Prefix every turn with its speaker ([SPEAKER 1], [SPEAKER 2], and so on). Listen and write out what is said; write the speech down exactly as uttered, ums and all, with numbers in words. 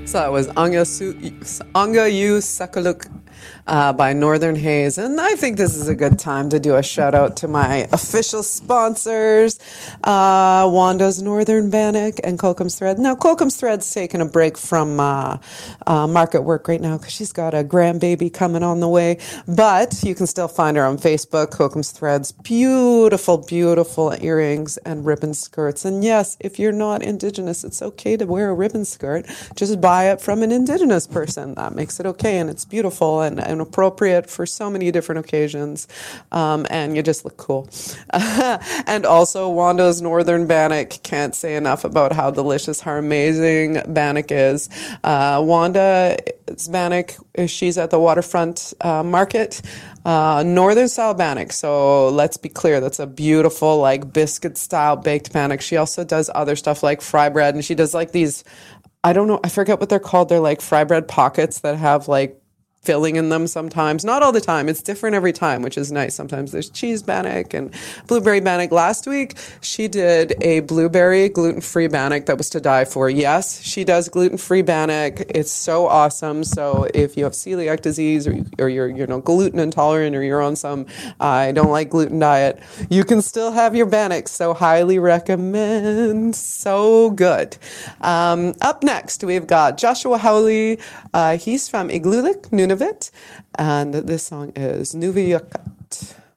[SPEAKER 1] So that was Anga, Su- Anga Yu Sakaluk uh, by Northern Haze. And I think this is a good time to do a shout out to my official sponsors, uh, Wanda's Northern Bannock and Kolkum's Thread. Now, Kolkum's Thread's taking a break from uh, uh, market work right now because she's got a grandbaby coming on the way. But you can still find her on Facebook, Kolkum's Threads. Beautiful, beautiful earrings and ribbon skirts. And yes, if you're not Indigenous, it's okay to wear a ribbon skirt. Just buy it from an Indigenous person. That makes it okay, and it's beautiful and, and appropriate for so many different occasions. Um, and you just look cool. And also, Wanda's Northern Bannock. Can't say enough about how delicious, how amazing Bannock is. Uh, Wanda's Bannock, she's at the waterfront uh, market. Uh, Northern style bannock. So let's be clear, that's a beautiful, like, biscuit style baked bannock. She also does other stuff like fry bread, and she does like these, I don't know, I forget what they're called. They're like fry bread pockets that have like filling in them sometimes. Not all the time. It's different every time, which is nice. Sometimes there's cheese bannock and blueberry bannock. Last week, she did a blueberry gluten-free bannock that was to die for. Yes, she does gluten-free bannock. It's so awesome. So if you have celiac disease or, you, or you're, you know, gluten intolerant or you're on some I don't like gluten diet, you can still have your bannock. So highly recommend. So good. Um, up next, we've got Joshua Howley. Uh, he's from Igloolik, Nunavut, and this song is Nuviakat.